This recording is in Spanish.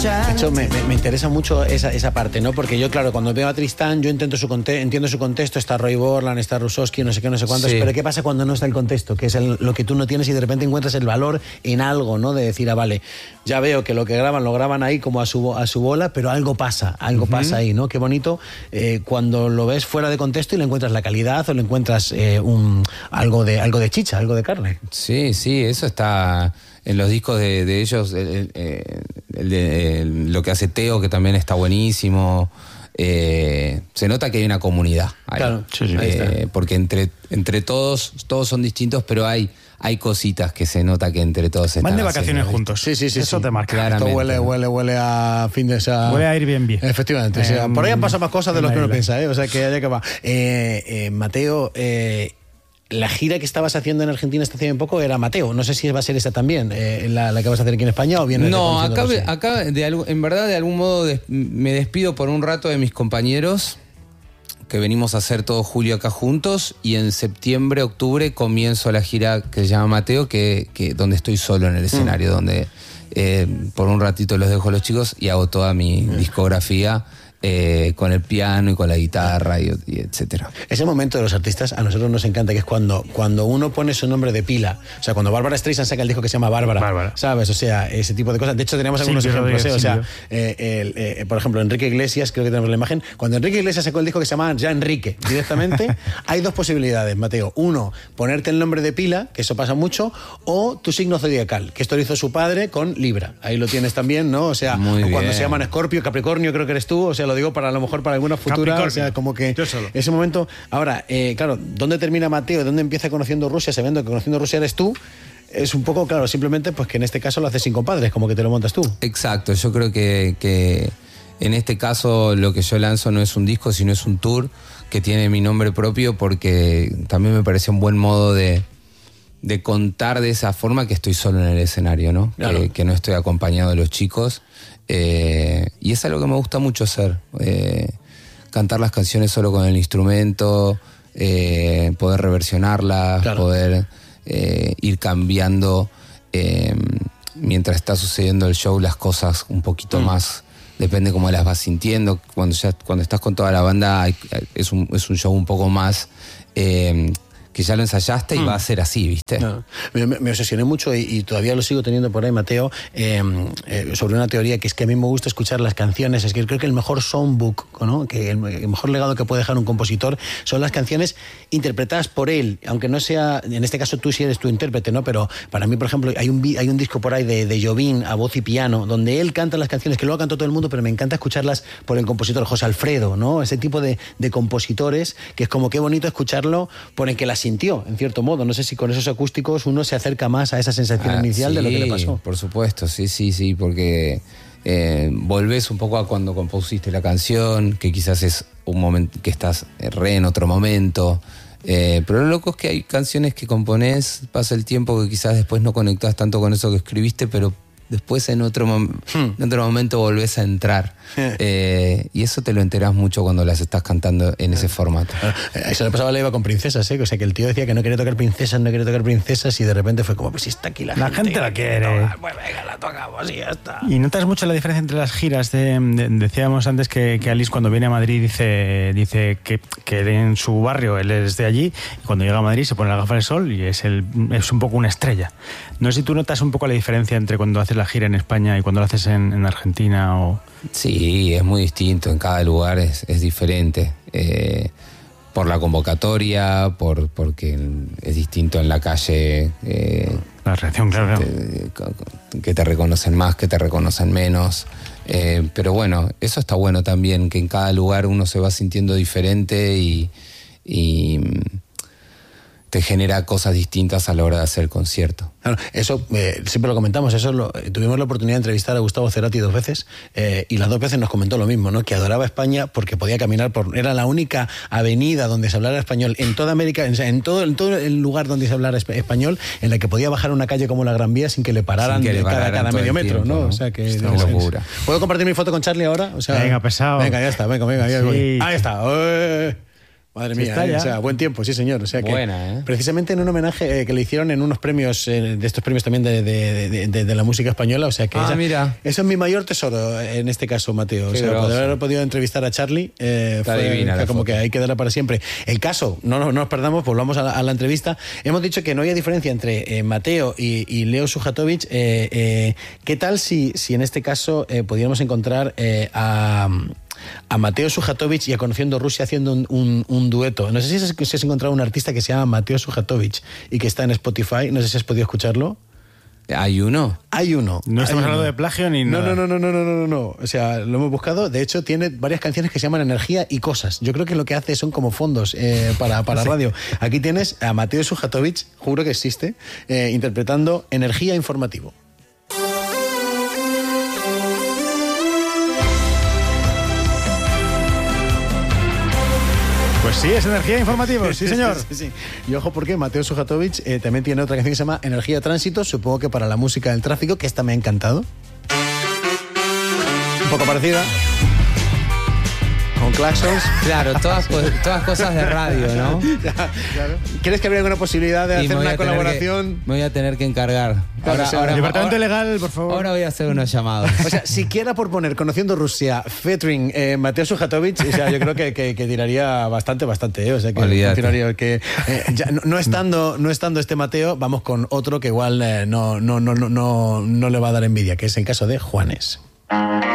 De hecho, me interesa mucho esa parte, ¿no? Porque yo, claro, cuando veo a Tristán, yo entiendo su contexto, está Roy Borland, está Rusowski, no sé qué, no sé cuántos, Sí. pero ¿qué pasa cuando no está el contexto? Que es lo que tú no tienes y de repente encuentras el valor en algo, ¿no? De decir, vale, ya veo que lo que graban, lo graban ahí como a su bola, pero algo pasa pasa ahí, ¿no? Qué bonito cuando lo ves fuera de contexto y le encuentras la calidad o le encuentras algo de chicha, algo de carne. Sí, eso está en los discos de ellos, lo que hace Teo, que también está buenísimo. Se nota que hay una comunidad ahí. Claro, sí, ahí está. Porque entre todos son distintos, pero hay cositas que se nota que entre todos están Van de vacaciones haciendo, juntos. Sí. Eso te marca. Claramente. Esto huele a fin de esa... Huele a Airbnb. Efectivamente. O sea, por ahí han pasado más cosas de lo que uno piensa, ¿eh? O sea, que allá que va. Mateo, la gira que estabas haciendo en Argentina hasta hace bien poco era Mateo. No sé si va a ser esa también, la que vas a hacer aquí en España o bien... No, acá en verdad de algún modo me despido por un rato de mis compañeros, que venimos a hacer todo julio acá juntos, y en septiembre, octubre comienzo la gira que se llama Mateo, que donde estoy solo en el escenario, donde por un ratito los dejo a los chicos y hago toda mi discografía con el piano y con la guitarra y etcétera. Ese momento de los artistas a nosotros nos encanta, que es cuando uno pone su nombre de pila. O sea, cuando Bárbara Streisand saca el disco que se llama Bárbara, ¿sabes? O sea, ese tipo de cosas. De hecho, tenemos algunos ejemplos, O sea, por ejemplo, Enrique Iglesias, creo que tenemos la imagen. Cuando Enrique Iglesias sacó el disco que se llama ya Enrique, directamente, hay dos posibilidades, Mateo. Uno, ponerte el nombre de pila, que eso pasa mucho, o tu signo zodiacal, que esto lo hizo su padre con Libra. Ahí lo tienes también, ¿no? O sea, cuando se llaman Escorpio, Capricornio, creo que eres tú. O sea, lo digo para a lo mejor para alguna futura, o sea, como que ese momento. Ahora, claro, ¿dónde termina Mateo? ¿Dónde empieza Conociendo Rusia? Sabiendo que Conociendo Rusia eres tú, es un poco, claro, simplemente pues que en este caso lo haces sin compadres, como que te lo montas tú. Exacto, yo creo que en este caso lo que yo lanzo no es un disco, sino es un tour que tiene mi nombre propio, porque también me parece un buen modo de contar de esa forma que estoy solo en el escenario, ¿no? Claro. Que no estoy acompañado de los chicos. Y es algo que me gusta mucho hacer, cantar las canciones solo con el instrumento, poder reversionarlas, claro, poder ir cambiando mientras está sucediendo el show las cosas un poquito más, depende cómo las vas sintiendo. Cuando estás con toda la banda es un show un poco más que ya lo ensayaste y va a ser así, ¿viste? No. Me obsesioné mucho y todavía lo sigo teniendo por ahí, Mateo, sobre una teoría que es que a mí me gusta escuchar las canciones. Es que creo que el mejor songbook, ¿no? Que el mejor legado que puede dejar un compositor son las canciones interpretadas por él, aunque no sea, en este caso tú sí eres tu intérprete, ¿no? Pero para mí, por ejemplo, hay un disco por ahí de Jobim a voz y piano, donde él canta las canciones, que luego cantó todo el mundo, pero me encanta escucharlas por el compositor José Alfredo, ¿no? Ese tipo de compositores, que es como qué bonito escucharlo por el que las sintió, en cierto modo. No sé si con esos acústicos uno se acerca más a esa sensación inicial, sí, de lo que le pasó. Por supuesto, sí, porque volvés un poco a cuando compusiste la canción, que quizás es un momento que estás en otro momento. Pero lo loco es que hay canciones que componés, pasa el tiempo que quizás después no conectás tanto con eso que escribiste, pero después en otro momento volvés a entrar. Y eso te lo enterás mucho cuando las estás cantando en ese formato. Eso le pasaba a Leiva con Princesas, ¿eh? O sea, que el tío decía que no quería tocar princesas y de repente fue como, pues si está aquí la gente la quiere. Pues venga, la tocamos y ya está. ¿Y notas mucho la diferencia entre las giras? Decíamos antes que Alice cuando viene a Madrid dice que en su barrio él es de allí, y cuando llega a Madrid se pone la gafa de sol y es un poco una estrella. No sé si tú notas un poco la diferencia entre cuando haces la gira en España y cuando lo haces en Argentina o... Sí, es muy distinto, en cada lugar es diferente. Por la convocatoria, porque es distinto en la calle. La reacción, claro. Que te reconocen más, que te reconocen menos. Pero bueno, eso está bueno también, que en cada lugar uno se va sintiendo diferente y te genera cosas distintas a la hora de hacer el concierto. Claro, eso siempre lo comentamos, tuvimos la oportunidad de entrevistar a Gustavo Cerati 2 veces y las 2 veces nos comentó lo mismo, ¿no? Que adoraba España porque podía caminar era la única avenida donde se hablara español en toda América, en todo el lugar donde se hablara español, en la que podía bajar una calle como la Gran Vía sin que le pararan cada medio metro, tiempo, ¿no? O sea que es una locura. ¿Puedo compartir mi foto con Charlie ahora? O sea, venga, pesado. Venga, ya está, venga, sí. ahí está. Madre mía, o sea, buen tiempo, sí señor. O sea que buena, precisamente en un homenaje que le hicieron en unos premios, de estos premios también de la música española, o sea que mira. Eso es mi mayor tesoro en este caso, Mateo. O sea, poder haber podido entrevistar a Charlie fue divina, como que hay que darla para siempre. El caso, no nos perdamos, volvamos a la entrevista. Hemos dicho que no había diferencia entre Mateo y Leo Sujatovich. ¿Qué tal si en este caso pudiéramos encontrar a Mateo Sujatovich y a Conociendo Rusia haciendo un dueto? No sé si has encontrado un artista que se llama Mateo Sujatovich y que está en Spotify. No sé si has podido escucharlo. ¿Hay uno? Hay uno. No estamos hablando de plagio ni nada. No. O sea, lo hemos buscado. De hecho, tiene varias canciones que se llaman Energía y Cosas. Yo creo que lo que hace son como fondos para radio. Aquí tienes a Mateo Sujatovich, juro que existe, interpretando Energía Informativo. Pues sí, es Energía Informativo, sí señor. Sí. Y ojo porque Mateo Sujatovich también tiene otra canción que se llama Energía Tránsito, supongo que para la música del tráfico, que esta me ha encantado. Un poco parecida. Con claxons. Claro, todas cosas de radio, ¿no? Claro. ¿Quieres que habría alguna posibilidad de hacer una colaboración? Me voy a tener que encargar. Ahora, Departamento Legal, por favor. Ahora voy a hacer unos llamados. O sea, siquiera por poner Conociendo Rusia, featuring Mateo Sujatovich, o sea, yo creo que tiraría bastante, O sea, que tiraría que ya, no estando este Mateo, vamos con otro que igual no le va a dar envidia, que es el caso de Juanes.